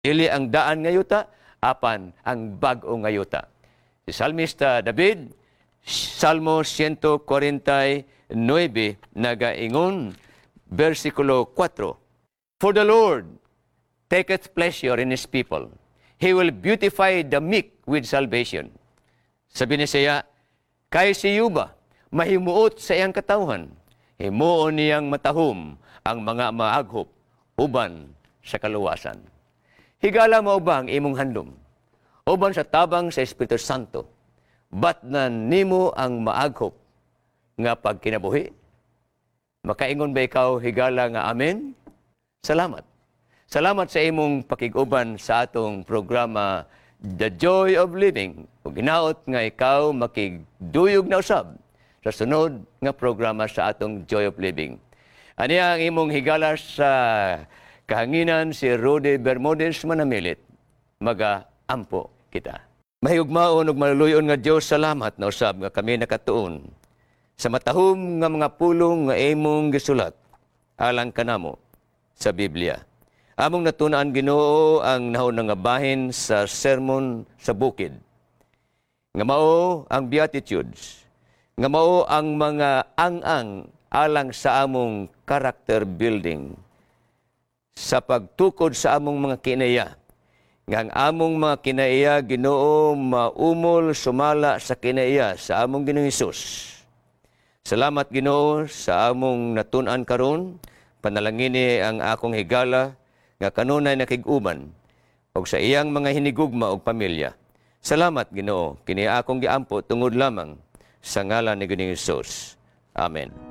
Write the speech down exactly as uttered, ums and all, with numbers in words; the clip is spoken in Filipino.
Dili ang daan nga yuta, apan ang bag-o nga yuta. Si Salmista David, Salmo one forty-nine, nagaingon, versikulo four, For the Lord taketh pleasure in His people. He will beautify the meek with salvation. Sabi ni siya, kay si Yuba, mahimuot sa iyang katawhan. Himuon niyang matahom ang mga maaghop, uban sa kaluwasan. Higala mo ba ang imong handom? Uban sa tabang sa Espiritu Santo, ba't na nimo ang maaghop nga pagkinabuhi? Makaingon ba ikaw higala nga amen? Salamat. Salamat sa imong pakiguban sa atong programa The Joy of Living. Ug ginaot nga ikaw makigduyog na usab sa sunod nga programa sa atong Joy of Living. Ani ang imong higala sa kahanginan si Rudy Bermudez manamilit. Maga-ampo kita. Mahigugmaon ug maluluyon nga Dios, salamat na usab nga kami nakatuon sa matahom nga mga pulong nga imong gisulat alang kanamo sa Biblia. Among natunan Ginoo ang nahon nga bahin sa sermon sa bukid. Nga mao ang Beatitudes. Nga mao ang mga ang-ang alang sa among character building. Sa pagtukod sa among mga kinaya. Nga ang among mga kinaya Ginoo maumol sumala sa kinaya sa among Ginoong Hesus. Salamat Ginoo sa among natun-an karon. Panalangini ang akong higala nga kanunay nakig-uban og sa iyang mga hinigugma og pamilya. Salamat Ginoo kini akong giampo tungod lamang sa ngalan ni Ginoong Hesus. Amen.